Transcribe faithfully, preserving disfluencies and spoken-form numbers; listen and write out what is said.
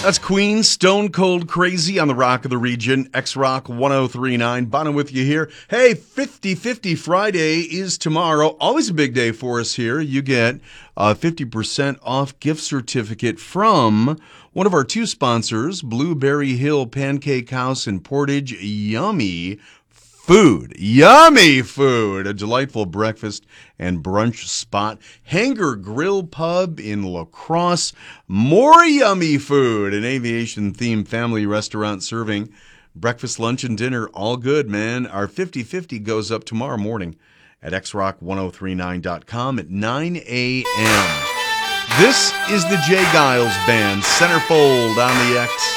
That's Queen, Stone Cold Crazy on the Rock of the Region, X-Rock ten thirty-nine. Bono with you here. Hey, fifty fifty Friday is tomorrow. Always a big day for us here. You get a fifty percent off gift certificate from one of our two sponsors, Blueberry Hill Pancake House in Portage. Yummy food. Yummy food. A delightful breakfast and brunch spot. Hanger Grill Pub in La Crosse. More yummy food. An aviation-themed family restaurant serving breakfast, lunch, and dinner. All good, man. Our fifty fifty goes up tomorrow morning at x rock ten thirty-nine dot com at nine a.m. This is the Jay Giles Band, Centerfold on the X.